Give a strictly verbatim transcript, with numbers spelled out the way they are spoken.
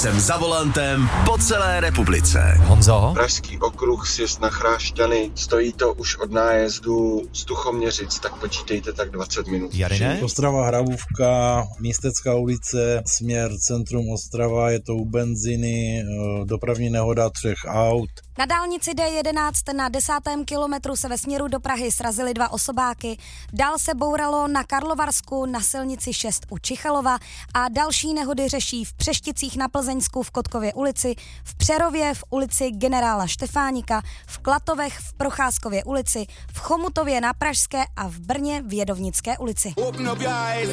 jsem za volantem po celé republice. Honzo? Pražský okruh, sjezd na Chrášťany, stojí to už od nájezdu Stuchoměřic, tak počítejte tak dvacet minut. Jarine? Ostrava Hrabůvka, Místecká ulice, směr centrum Ostrava, je to u benzíny, dopravní nehoda třech aut. Na dálnici D jedenáct na desátém kilometru se ve směru do Prahy srazily dva osobáky, dál se bouralo na Karlovarsku na silnici šest u Čichalova a další nehody řeší v Přešticích na Plzeňsku v Kotkově ulici, v Přerově v ulici generála Štefánika, v Klatovech v Procházkově ulici, v Chomutově na Pražské a v Brně v Jedovnické ulici.